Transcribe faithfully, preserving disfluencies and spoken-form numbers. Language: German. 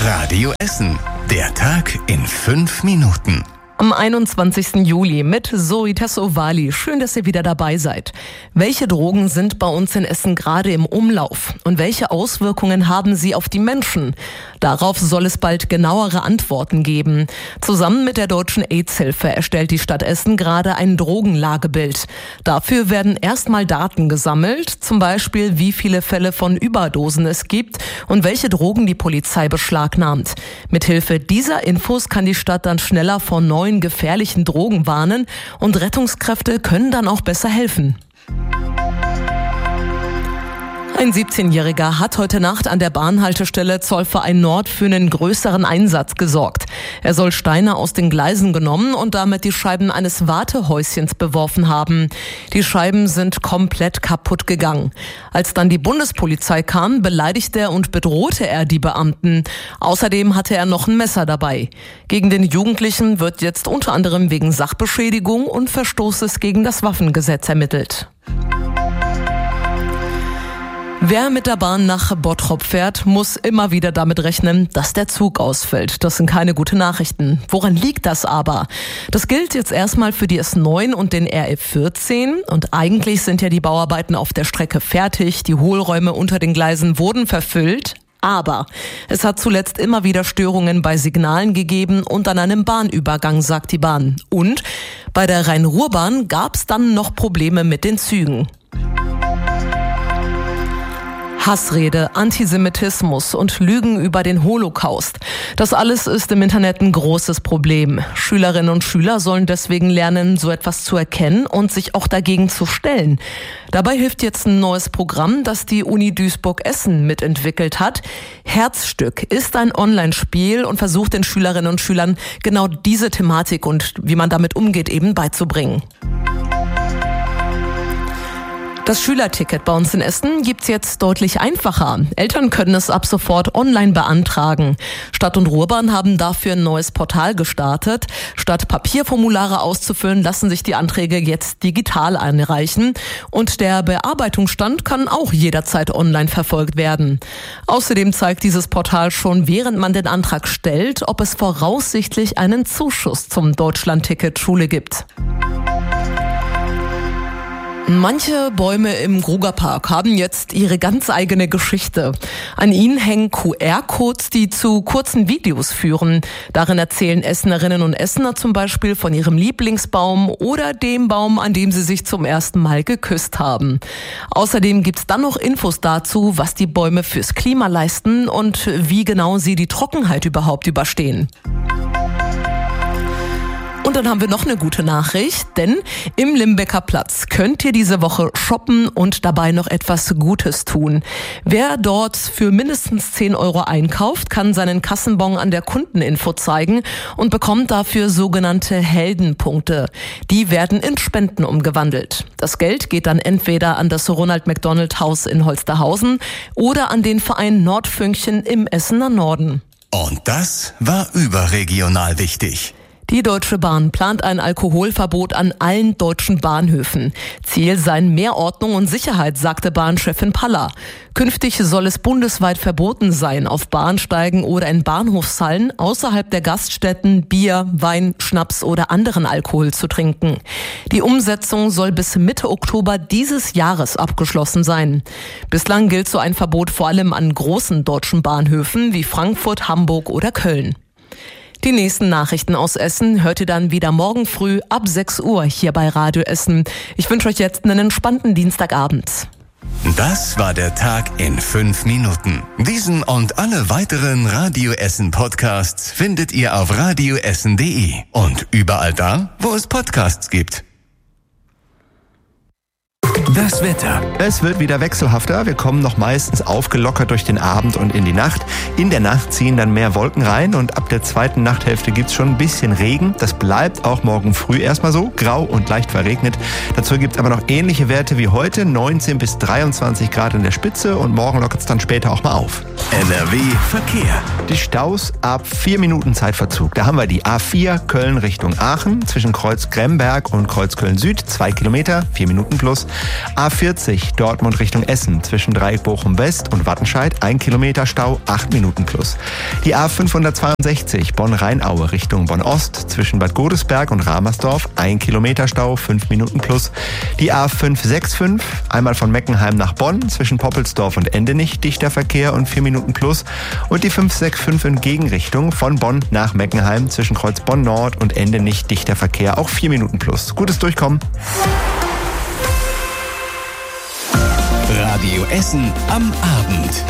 Radio Essen. Der Tag in fünf Minuten. Am einundzwanzigsten Juli mit Zoe Tassovali. Schön, dass ihr wieder dabei seid. Welche Drogen sind bei uns in Essen gerade im Umlauf? Und welche Auswirkungen haben sie auf die Menschen? Darauf soll es bald genauere Antworten geben. Zusammen mit der Deutschen AIDS-Hilfe erstellt die Stadt Essen gerade ein Drogenlagebild. Dafür werden erstmal Daten gesammelt, zum Beispiel wie viele Fälle von Überdosen es gibt und welche Drogen die Polizei beschlagnahmt. Mithilfe dieser Infos kann die Stadt dann schneller vor neuen gefährlichen Drogen warnen und Rettungskräfte können dann auch besser helfen. Ein siebzehnjähriger hat heute Nacht an der Bahnhaltestelle Zollverein Nord für einen größeren Einsatz gesorgt. Er soll Steine aus den Gleisen genommen und damit die Scheiben eines Wartehäuschens beworfen haben. Die Scheiben sind komplett kaputt gegangen. Als dann die Bundespolizei kam, beleidigte und bedrohte er die Beamten. Außerdem hatte er noch ein Messer dabei. Gegen den Jugendlichen wird jetzt unter anderem wegen Sachbeschädigung und Verstoßes gegen das Waffengesetz ermittelt. Wer mit der Bahn nach Bottrop fährt, muss immer wieder damit rechnen, dass der Zug ausfällt. Das sind keine guten Nachrichten. Woran liegt das aber? Das gilt jetzt erstmal für die S neun und den R F vierzehn. Und eigentlich sind ja die Bauarbeiten auf der Strecke fertig. Die Hohlräume unter den Gleisen wurden verfüllt. Aber es hat zuletzt immer wieder Störungen bei Signalen gegeben und an einem Bahnübergang, sagt die Bahn. Und bei der Rhein-Ruhr-Bahn gab es dann noch Probleme mit den Zügen. Hassrede, Antisemitismus und Lügen über den Holocaust. Das alles ist im Internet ein großes Problem. Schülerinnen und Schüler sollen deswegen lernen, so etwas zu erkennen und sich auch dagegen zu stellen. Dabei hilft jetzt ein neues Programm, das die Uni Duisburg-Essen mitentwickelt hat. Herzstück ist ein Online-Spiel und versucht den Schülerinnen und Schülern genau diese Thematik und wie man damit umgeht eben beizubringen. Das Schülerticket bei uns in Essen gibt's jetzt deutlich einfacher. Eltern können es ab sofort online beantragen. Stadt und Ruhrbahn haben dafür ein neues Portal gestartet. Statt Papierformulare auszufüllen, lassen sich die Anträge jetzt digital einreichen. Und der Bearbeitungsstand kann auch jederzeit online verfolgt werden. Außerdem zeigt dieses Portal schon, während man den Antrag stellt, ob es voraussichtlich einen Zuschuss zum Deutschlandticket Schule gibt. Manche Bäume im Grugerpark haben jetzt ihre ganz eigene Geschichte. An ihnen hängen Q R-Codes, die zu kurzen Videos führen. Darin erzählen Essenerinnen und Essener zum Beispiel von ihrem Lieblingsbaum oder dem Baum, an dem sie sich zum ersten Mal geküsst haben. Außerdem gibt's dann noch Infos dazu, was die Bäume fürs Klima leisten und wie genau sie die Trockenheit überhaupt überstehen. Und dann haben wir noch eine gute Nachricht, denn im Limbecker Platz könnt ihr diese Woche shoppen und dabei noch etwas Gutes tun. Wer dort für mindestens zehn Euro einkauft, kann seinen Kassenbon an der Kundeninfo zeigen und bekommt dafür sogenannte Heldenpunkte. Die werden in Spenden umgewandelt. Das Geld geht dann entweder an das Ronald McDonald Haus in Holsterhausen oder an den Verein Nordfünkchen im Essener Norden. Und das war überregional wichtig. Die Deutsche Bahn plant ein Alkoholverbot an allen deutschen Bahnhöfen. Ziel seien mehr Ordnung und Sicherheit, sagte Bahnchefin Paller. Künftig soll es bundesweit verboten sein, auf Bahnsteigen oder in Bahnhofshallen außerhalb der Gaststätten Bier, Wein, Schnaps oder anderen Alkohol zu trinken. Die Umsetzung soll bis Mitte Oktober dieses Jahres abgeschlossen sein. Bislang gilt so ein Verbot vor allem an großen deutschen Bahnhöfen wie Frankfurt, Hamburg oder Köln. Die nächsten Nachrichten aus Essen hört ihr dann wieder morgen früh ab sechs Uhr hier bei Radio Essen. Ich wünsche euch jetzt einen entspannten Dienstagabend. Das war der Tag in fünf Minuten. Diesen und alle weiteren Radio Essen Podcasts findet ihr auf radioessen punkt de und überall da, wo es Podcasts gibt. Das Wetter. Es wird wieder wechselhafter. Wir kommen noch meistens aufgelockert durch den Abend und in die Nacht. In der Nacht ziehen dann mehr Wolken rein und ab der zweiten Nachthälfte gibt's schon ein bisschen Regen. Das bleibt auch morgen früh erstmal so, grau und leicht verregnet. Dazu gibt's aber noch ähnliche Werte wie heute, neunzehn bis dreiundzwanzig Grad in der Spitze und morgen lockert's dann später auch mal auf. N R W Verkehr. Die Staus ab vier Minuten Zeitverzug. Da haben wir die A vier Köln Richtung Aachen zwischen Kreuz Gremberg und Kreuz Köln Süd, zwei Kilometer, vier Minuten plus. A vierzig Dortmund Richtung Essen zwischen Dreieck Bochum West und Wattenscheid ein Kilometer Stau, acht Minuten plus. Die A fünfhundertzweiundsechzig Bonn-Rheinaue Richtung Bonn-Ost zwischen Bad Godesberg und Ramersdorf ein Kilometer Stau, fünf Minuten plus. Die A fünf sechs fünf einmal von Meckenheim nach Bonn zwischen Poppelsdorf und Endenich dichter Verkehr und vier Minuten plus. Und die fünf sechs fünf in Gegenrichtung von Bonn nach Meckenheim zwischen Kreuz Bonn Nord und Endenich dichter Verkehr, auch vier Minuten plus. Gutes Durchkommen. Radio Essen am Abend.